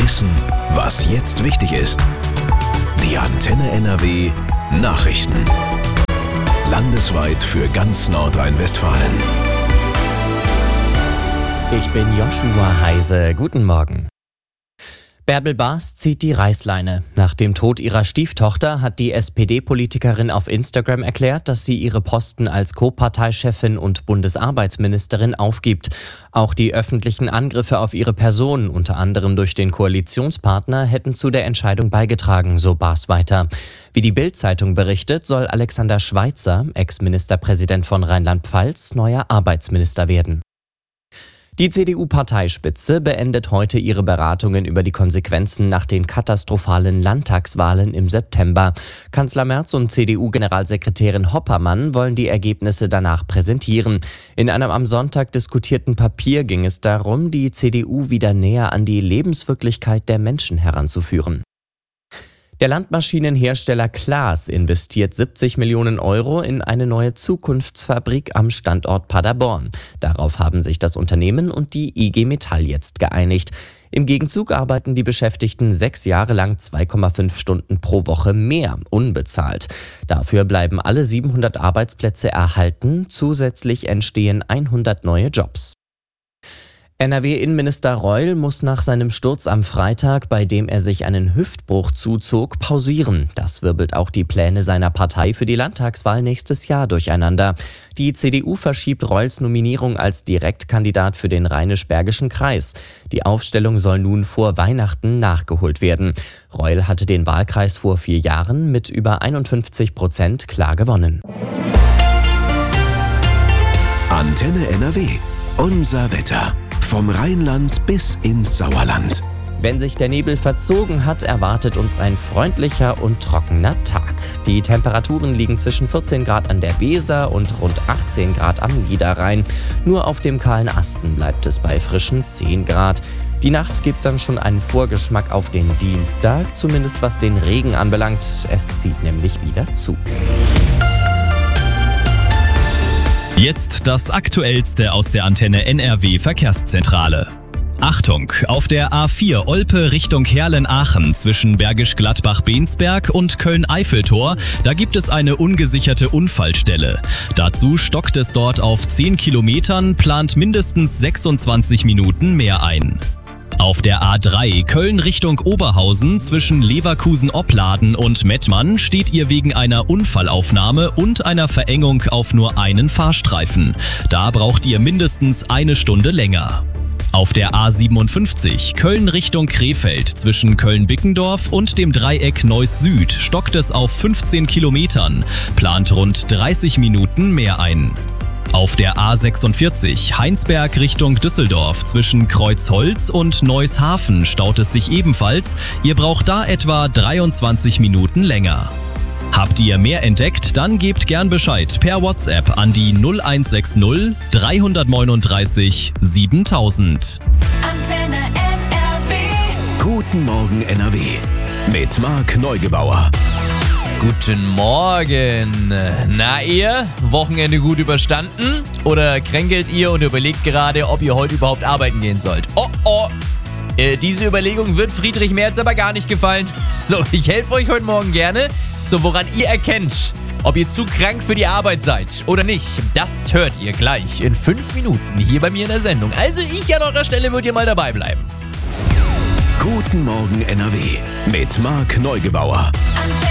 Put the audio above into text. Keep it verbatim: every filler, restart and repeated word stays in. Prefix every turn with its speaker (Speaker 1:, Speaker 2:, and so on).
Speaker 1: Wissen, was jetzt wichtig ist. Die Antenne N R W Nachrichten. Landesweit für ganz Nordrhein-Westfalen.
Speaker 2: Ich bin Joshua Heise. Guten Morgen. Bärbel Baas zieht die Reißleine. Nach dem Tod ihrer Stieftochter hat die S P D-Politikerin auf Instagram erklärt, dass sie ihre Posten als Co-Parteichefin und Bundesarbeitsministerin aufgibt. Auch die öffentlichen Angriffe auf ihre Person, unter anderem durch den Koalitionspartner, hätten zu der Entscheidung beigetragen, so Baas weiter. Wie die Bild-Zeitung berichtet, soll Alexander Schweitzer, Ex-Ministerpräsident von Rheinland-Pfalz, neuer Arbeitsminister werden. Die C D U-Parteispitze beendet heute ihre Beratungen über die Konsequenzen nach den katastrophalen Landtagswahlen im September. Kanzler Merz und C D U-Generalsekretärin Hoppermann wollen die Ergebnisse danach präsentieren. In einem am Sonntag diskutierten Papier ging es darum, die C D U wieder näher an die Lebenswirklichkeit der Menschen heranzuführen. Der Landmaschinenhersteller Claas investiert siebzig Millionen Euro in eine neue Zukunftsfabrik am Standort Paderborn. Darauf haben sich das Unternehmen und die I G Metall jetzt geeinigt. Im Gegenzug arbeiten die Beschäftigten sechs Jahre lang zwei Komma fünf Stunden pro Woche mehr, unbezahlt. Dafür bleiben alle siebenhundert Arbeitsplätze erhalten. Zusätzlich entstehen hundert neue Jobs. N R W-Innenminister Reul muss nach seinem Sturz am Freitag, bei dem er sich einen Hüftbruch zuzog, pausieren. Das wirbelt auch die Pläne seiner Partei für die Landtagswahl nächstes Jahr durcheinander. Die C D U verschiebt Reuls Nominierung als Direktkandidat für den Rheinisch-Bergischen Kreis. Die Aufstellung soll nun vor Weihnachten nachgeholt werden. Reul hatte den Wahlkreis vor vier Jahren mit über einundfünfzig Prozent klar gewonnen.
Speaker 1: Antenne N R W. Unser Wetter. Vom Rheinland bis ins Sauerland.
Speaker 2: Wenn sich der Nebel verzogen hat, erwartet uns ein freundlicher und trockener Tag. Die Temperaturen liegen zwischen vierzehn Grad an der Weser und rund achtzehn Grad am Niederrhein. Nur auf dem kahlen Asten bleibt es bei frischen zehn Grad. Die Nacht gibt dann schon einen Vorgeschmack auf den Dienstag, zumindest was den Regen anbelangt. Es zieht nämlich wieder zu.
Speaker 3: Jetzt das Aktuellste aus der Antenne N R W Verkehrszentrale. Achtung, auf der A vier Olpe Richtung Herlen-Aachen zwischen Bergisch Gladbach-Bensberg und Köln-Eiffeltor, da gibt es eine ungesicherte Unfallstelle. Dazu stockt es dort auf zehn Kilometern, plant mindestens sechsundzwanzig Minuten mehr ein. Auf der A drei Köln Richtung Oberhausen zwischen Leverkusen-Opladen und Mettmann steht ihr wegen einer Unfallaufnahme und einer Verengung auf nur einen Fahrstreifen. Da braucht ihr mindestens eine Stunde länger. Auf der A siebenundfünfzig Köln Richtung Krefeld zwischen Köln-Bickendorf und dem Dreieck Neuss Süd stockt es auf fünfzehn Kilometern, plant rund dreißig Minuten mehr ein. Auf der A sechsundvierzig Heinsberg Richtung Düsseldorf zwischen Kreuzholz und Neushafen staut es sich ebenfalls. Ihr braucht da etwa dreiundzwanzig Minuten länger. Habt ihr mehr entdeckt, dann gebt gern Bescheid per WhatsApp an die null eins sechs null drei neun drei siebentausend.
Speaker 4: Antenne N R W.
Speaker 1: Guten Morgen N R W. Mit Marc Neugebauer.
Speaker 5: Guten Morgen. Na ihr, Wochenende gut überstanden? Oder kränkelt ihr und überlegt gerade, ob ihr heute überhaupt arbeiten gehen sollt? Oh oh, äh, diese Überlegung wird Friedrich Merz aber gar nicht gefallen. So, ich helfe euch heute Morgen gerne. So, woran ihr erkennt, ob ihr zu krank für die Arbeit seid oder nicht, das hört ihr gleich in fünf Minuten hier bei mir in der Sendung. Also ich an eurer Stelle würde ihr mal dabei bleiben.
Speaker 1: Guten Morgen N R W. Mit Marc Neugebauer.